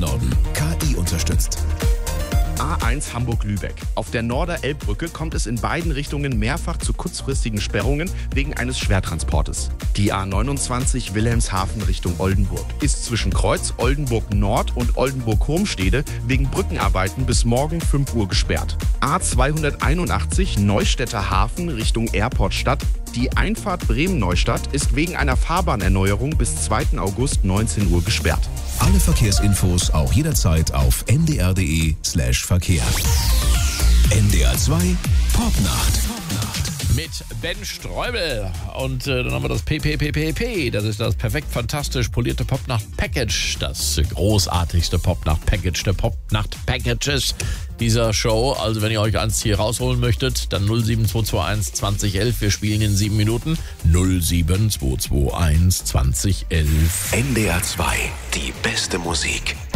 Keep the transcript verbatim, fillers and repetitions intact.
Norden. K I unterstützt. A eins Hamburg-Lübeck. Auf der Norder-Elbbrücke kommt es in beiden Richtungen mehrfach zu kurzfristigen Sperrungen wegen eines Schwertransportes. Die A neunundzwanzig Wilhelmshaven Richtung Oldenburg ist zwischen Kreuz Oldenburg-Nord und Oldenburg-Homstede wegen Brückenarbeiten bis morgen fünf Uhr gesperrt. A zweihunderteinundachtzig Neustädter Hafen Richtung Airportstadt. Die Einfahrt Bremen-Neustadt ist wegen einer Fahrbahnerneuerung bis zweiten August neunzehn Uhr gesperrt. Alle Verkehrsinfos auch jederzeit auf n d r punkt d e slash Verkehr. N D R zwei Popnacht. Mit Ben Streubel. Und äh, dann haben wir das P P P P P. Das ist das perfekt fantastisch polierte Popnacht-Package. Das großartigste Popnacht-Package der Popnacht-Packages dieser Show. Also wenn ihr euch eins hier rausholen möchtet, dann null sieben zwei zwei eins zwanzig elf. Wir spielen in sieben Minuten. null sieben zwei zwei eins zwanzig elf. N D R zwei, die beste Musik.